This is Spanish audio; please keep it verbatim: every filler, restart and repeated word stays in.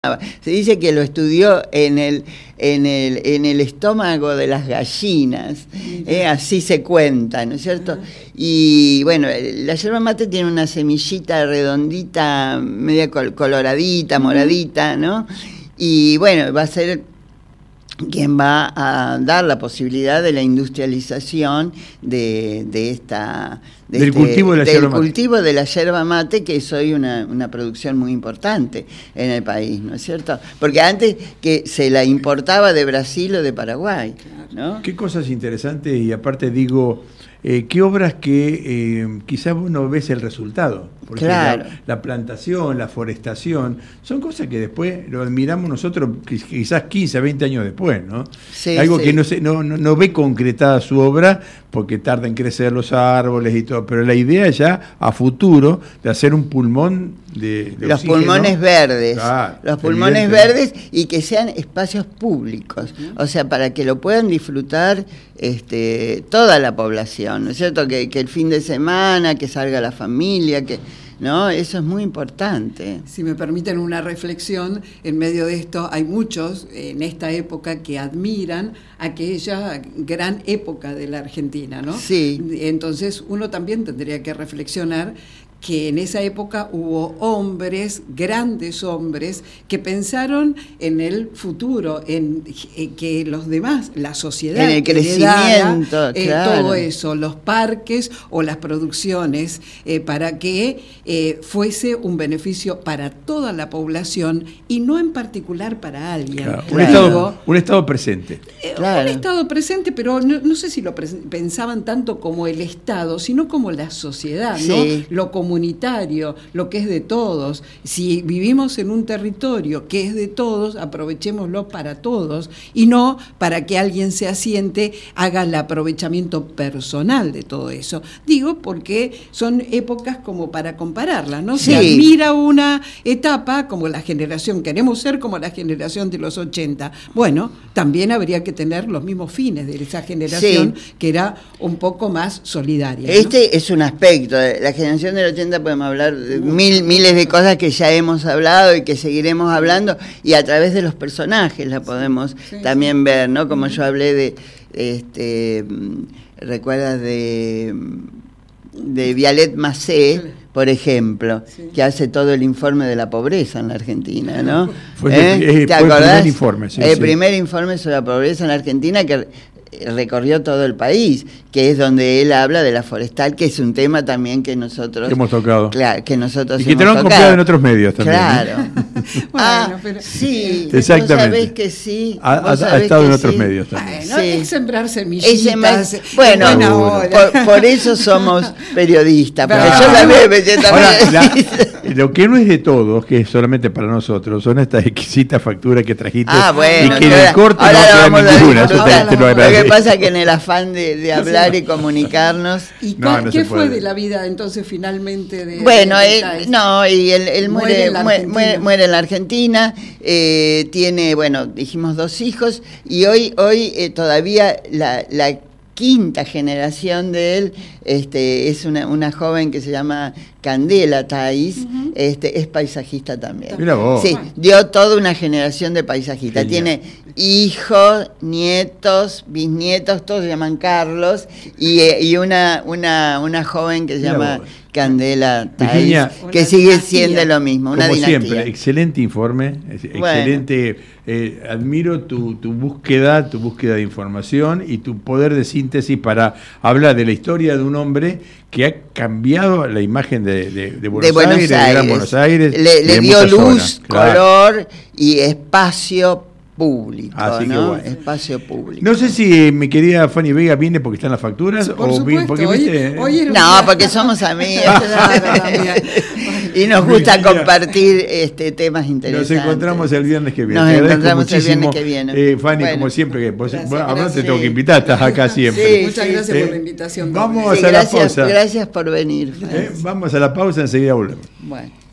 Se dice que lo estudió en el, en el, en el estómago de las gallinas, eh, así se cuenta, ¿no es cierto? Y bueno, la yerba mate tiene una semillita redondita, media coloradita, moradita, ¿no? Y bueno, va a ser quien va a dar la posibilidad de la industrialización de, de esta... De del este, cultivo de la del yerba mate. cultivo de la yerba mate, que es hoy una, una producción muy importante en el país, ¿no es cierto? Porque antes que se la importaba de Brasil o de Paraguay, ¿no? Qué cosas interesantes, y aparte digo, eh, qué obras que eh, quizás vos no ves el resultado. Porque claro. la, la plantación, la forestación, son cosas que después lo admiramos nosotros quizás quince, veinte años después, ¿no? Sí, Algo sí. que no, se, no, no, no ve concretada su obra porque tarda en crecer los árboles y todo, pero la idea ya a futuro de hacer un pulmón de, de los oxígeno. pulmones verdes, Claro, los pulmones evidente. verdes, y que sean espacios públicos, o sea, para que lo puedan disfrutar este, toda la población, ¿no es cierto? Que, que el fin de semana, que salga la familia, que... ¿no? Eso es muy importante. Si me permiten una reflexión, en medio de esto hay muchos en esta época que admiran aquella gran época de la Argentina, ¿no? Sí. Entonces uno también tendría que reflexionar que en esa época hubo hombres, grandes hombres, que pensaron en el futuro, en, en que los demás, la sociedad, en el crecimiento, eh, claro. todo eso, los parques o las producciones, eh, para que eh, fuese un beneficio para toda la población y no en particular para alguien. Claro. Claro. Un, estado, un estado presente. Eh, Claro. Un Estado presente, pero no, no sé si lo pres- pensaban tanto como el Estado, sino como la sociedad, Sí. ¿no? Lo comunitario, lo que es de todos. Si vivimos en un territorio que es de todos, aprovechémoslo para todos y no para que alguien se asiente, haga el aprovechamiento personal de todo eso. Digo porque son épocas como para compararlas, ¿no? Sí. Se admira una etapa como la generación, queremos ser como la generación de los ochenta. Bueno, también habría que tener los mismos fines de esa generación, Sí. que era un poco más solidaria, ¿no? Este es un aspecto, de la generación del ochenta podemos hablar de mil, miles de cosas que ya hemos hablado y que seguiremos hablando, y a través de los personajes la podemos sí, también sí. ver, ¿no? Como yo hablé de, este, ¿recuerdas de, de Vialet Macé, Sí. por ejemplo, Sí. que hace todo el informe de la pobreza en la Argentina, ¿no? Fue, ¿Eh? el, eh, ¿Te fue el acordás? primer informe. Sí, el sí. primer informe sobre la pobreza en la Argentina, que recorrió todo el país, que es donde él habla de la forestal, que es un tema también que nosotros Que hemos tocado. Claro, que nosotros Y que hemos te lo han tocado. copiado en otros medios también. Claro. Bueno, ah, pero- sí. Exactamente. Vos sabés que sí. Ha, ha- vos ha sabés estado que en otros sí. medios también. Bueno, Sí. es sembrar semillitas. Ese más- en bueno, buena hora. por, por eso somos periodistas, porque Claro. yo también me siento Ahora, periodista. la- lo que no es de todos, que es solamente para nosotros, son estas exquisitas facturas que trajiste. Ah, bueno, y que en ahora- el corte ahora no lo queda vamos a ninguna. Eso te, disfrutar. te lo Lo Lo que agradezco. pasa es que en el afán de, de hablar y comunicarnos. ¿Y No, cuál- no qué se fue puede. de la vida entonces finalmente de Bueno, de él, Taes? no, y él, él Muere muere, en la muere, Argentina. muere, muere en la Argentina, eh, tiene, bueno, dijimos dos hijos, y hoy, hoy eh, todavía la, la quinta generación de él este, es una, una joven que se llama Candela Taes, uh-huh. este, es paisajista también. Mira vos. Sí, dio toda una generación de paisajistas. Genial. Tiene hijos, nietos, bisnietos, todos se llaman Carlos, y, eh, y una, una, una joven que se Mira llama vos. Candela Taes, Virginia, que una sigue dinastía. siendo lo mismo, una Como dinastía. siempre, excelente informe, ex- Bueno. excelente. Eh, admiro tu, tu búsqueda, tu búsqueda de información y tu poder de síntesis para hablar de la historia de un hombre que ha cambiado la imagen de, de, de Buenos, de Buenos Aires, Aires, de Gran Buenos Aires. le, y le de dio muchas luz, zonas. Claro. color y espacio público, Así que ¿no? bueno. Espacio público. No sé si mi querida Fanny Vega viene porque están las facturas Por o vi- supuesto, porque hoy- viste, hoy era un No, día- porque somos amigos. Claro, amiga. Y nos gusta Virginia, compartir este temas interesantes. nos encontramos el viernes que viene. Nos Te agradezco encontramos el viernes muchísimo, que viene. eh, Fanny, Bueno. como siempre. Que vos, Gracias, bueno, ahora te gracias. tengo que invitar, estás acá siempre. Sí, Muchas sí. gracias Eh, por la invitación. vamos doble. Sí, a la gracias, pausa. gracias por venir. Francis. Eh, vamos a la pausa, enseguida volvemos. Bueno.